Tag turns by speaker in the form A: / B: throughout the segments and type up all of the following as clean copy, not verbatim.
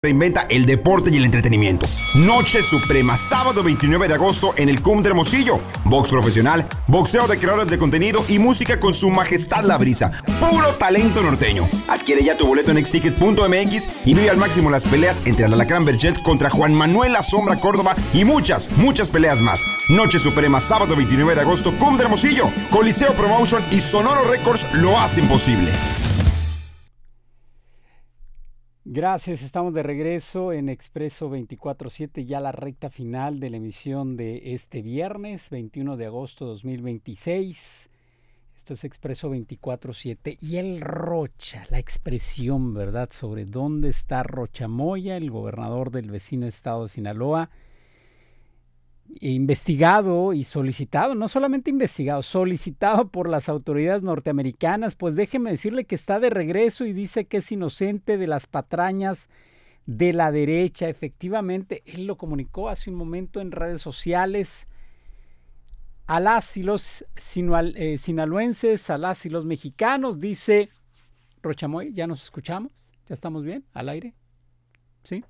A: Reinventa el deporte y el entretenimiento. Noche Suprema, sábado 29 de agosto en el CUM de Hermosillo. Box profesional, boxeo de creadores de contenido y música con su majestad La Brisa. Puro talento norteño. Adquiere ya tu boleto en xticket.mx y vive al máximo las peleas entre el Alacrán Berchet contra Juan Manuel La Sombra Córdoba y muchas peleas más. Noche Suprema, sábado 29 de agosto, CUM de Hermosillo. Coliseo Promotion y Sonoro Records lo hacen posible.
B: Gracias, estamos de regreso en Expreso 24/7, ya la recta final de la emisión de este viernes 21 de agosto 2026. Esto es Expreso 24/7 y el Rocha, la expresión, ¿verdad?, sobre dónde está Rocha Moya, el gobernador del vecino estado de Sinaloa, investigado y solicitado, no solamente investigado, solicitado por las autoridades norteamericanas. Pues déjeme decirle que está de regreso y dice que es inocente de las patrañas de la derecha. Efectivamente, él lo comunicó hace un momento en redes sociales a las y los sinaloenses, a las y los mexicanos. Dice Rocha Moya, ¿ya nos escuchamos? ¿Ya estamos bien al aire? ¿Sí?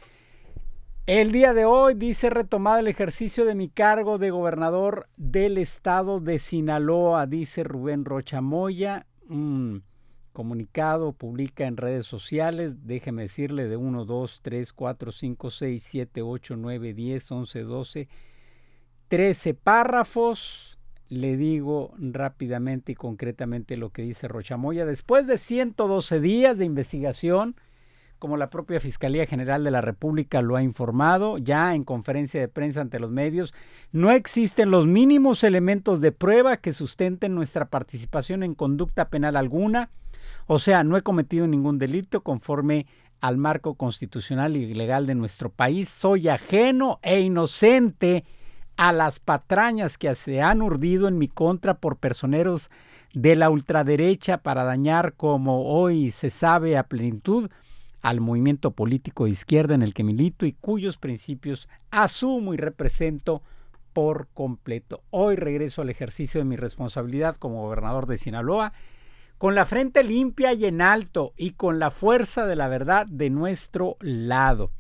B: El día de hoy, dice, retomado el ejercicio de mi cargo de gobernador del estado de Sinaloa, dice Rubén Rocha Moya. Un comunicado publica en redes sociales, déjeme decirle, de 1, 2, 3, 4, 5, 6, 7, 8, 9, 10, 11, 12, 13 párrafos. Le digo rápidamente y concretamente lo que dice Rocha Moya. Después de 112 días de investigación, como la propia Fiscalía General de la República lo ha informado ya en conferencia de prensa ante los medios, no existen los mínimos elementos de prueba que sustenten nuestra participación en conducta penal alguna. O sea, no he cometido ningún delito conforme al marco constitucional y legal de nuestro país. Soy ajeno e inocente a las patrañas que se han urdido en mi contra por personeros de la ultraderecha para dañar, como hoy se sabe a plenitud, al movimiento político de izquierda en el que milito y cuyos principios asumo y represento por completo. Hoy regreso al ejercicio de mi responsabilidad como gobernador de Sinaloa con la frente limpia y en alto y con la fuerza de la verdad de nuestro lado,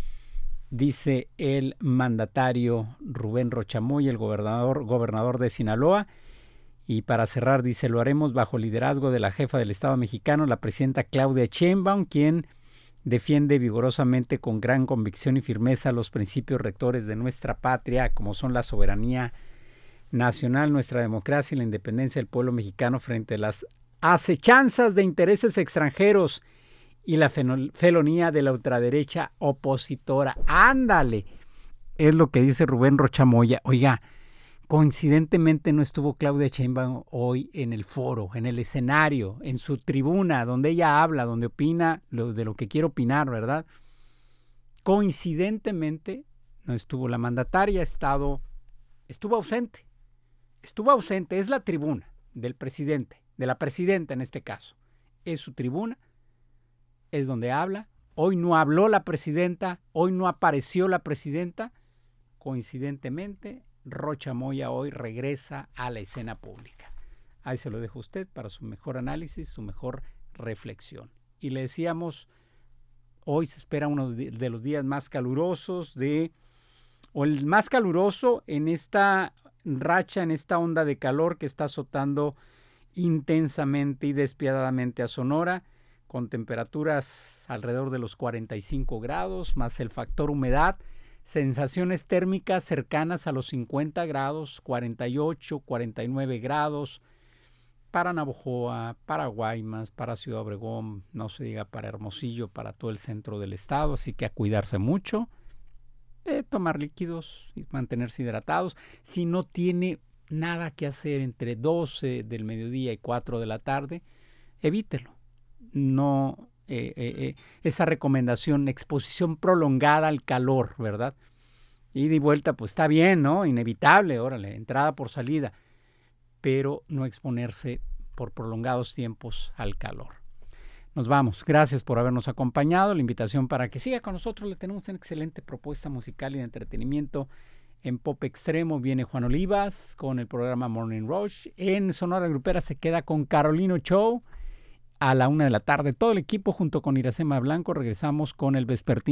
B: dice el mandatario Rubén Rocha Moya, el gobernador de Sinaloa. Y para cerrar, dice, lo haremos bajo el liderazgo de la jefa del Estado mexicano, la presidenta Claudia Sheinbaum, quien defiende vigorosamente con gran convicción y firmeza los principios rectores de nuestra patria, como son la soberanía nacional, nuestra democracia y la independencia del pueblo mexicano frente a las acechanzas de intereses extranjeros y la felonía de la ultraderecha opositora. ¡Ándale! Es lo que dice Rubén Rocha Moya. Oiga, coincidentemente no estuvo Claudia Sheinbaum hoy en el foro, en el escenario, en su tribuna, donde ella habla, donde opina de lo que quiere opinar, ¿verdad? Coincidentemente no estuvo la mandataria, estuvo ausente. Estuvo ausente, es la tribuna del presidente, de la presidenta en este caso. Es su tribuna, es donde habla. Hoy no habló la presidenta, hoy no apareció la presidenta. Coincidentemente, Rocha Moya hoy regresa a la escena pública. Ahí se lo dejo a usted para su mejor análisis, su mejor reflexión. Y le decíamos, hoy se espera uno de los días más calurosos o el más caluroso en esta racha, en esta onda de calor que está azotando intensamente y despiadadamente a Sonora, con temperaturas alrededor de los 45 grados, más el factor humedad, sensaciones térmicas cercanas a los 50 grados, 48, 49 grados, para Navojoa, para Guaymas, para Ciudad Obregón, no se diga para Hermosillo, para todo el centro del estado, así que a cuidarse mucho, tomar líquidos y mantenerse hidratados. Si no tiene nada que hacer entre 12 del mediodía y 4 de la tarde, evítelo. No, esa recomendación, exposición prolongada al calor, ¿verdad? Ida y vuelta, pues está bien, ¿no? Inevitable, órale, entrada por salida, pero no exponerse por prolongados tiempos al calor. Nos vamos. Gracias por habernos acompañado. La invitación para que siga con nosotros. Le tenemos una excelente propuesta musical y de entretenimiento. En Pop Extremo viene Juan Olivas con el programa Morning Rush. En Sonora Grupera se queda con Carolino Show. a la 1 de la tarde. Todo el equipo junto con Iracema Blanco regresamos con el vespertino